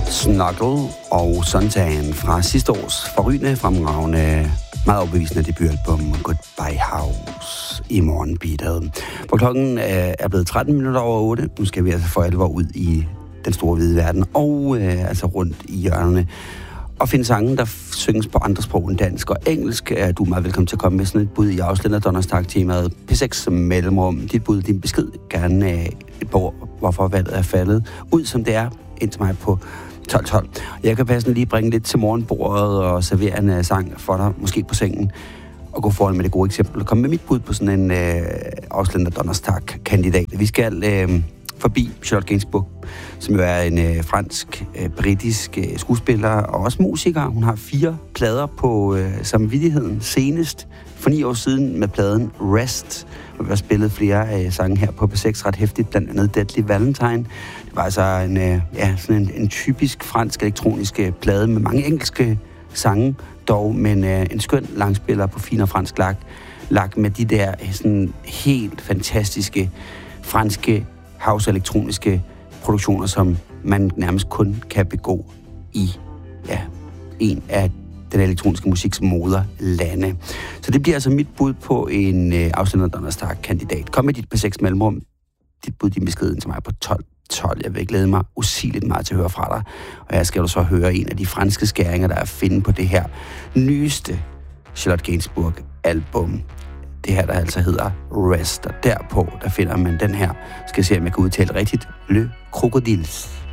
Snuggle og Suntan fra sidste års forrygende, fremragende, meget overbevisende debutalbum Goodbye House i morgenbeatet. For klokken er blevet 13 minutter over 8. Nu skal vi altså for alvor ud i den store hvide verden og altså rundt i hjørnerne og finde sange, der synges på andre sprog end dansk og engelsk. Du er meget velkommen til at komme med sådan et bud i Afslender Donnerstag-temaet P6 Mellemrum. Dit bud, din besked, gerne på, hvorfor valget er faldet ud, som det er, ind til mig på 12. Jeg kan passende lige bringe lidt til morgenbordet og servere en sang for dig, måske på sengen, og gå foran med det gode eksempel. Kom med mit bud på sådan en Afslender Donnerstag-kandidat. Vi skal forbi Charlotte Gainsbourg, som jo er en fransk-britisk skuespiller og også musiker. Hun har 4 plader på samvittigheden senest for 9 år siden med pladen Rest, hvor vi har spillet flere sange her på P6 ret hæftigt, blandt andet Deadly Valentine. Det var altså en typisk fransk elektronisk plade med mange engelske sange, dog, men en skøn langspiller på fin og fransk lak med de der sådan helt fantastiske franske house-elektroniske produktioner, som man nærmest kun kan begå i en af den elektroniske musiks moderlande. Så det bliver altså mit bud på en Afslender Donnerstag-kandidat. Kom med dit P6 Mellemrum. Dit bud, din besked til mig på 12. Jeg vil glæde mig usigeligt meget til at høre fra dig. Og her skal du så høre en af de franske skæringer, der er at finde på det her nyeste Charlotte Gainsbourg-album. Det her, der altså hedder Rest, og derpå, der finder man den her, skal jeg se, om jeg kan udtale rigtigt, Le Crocodiles.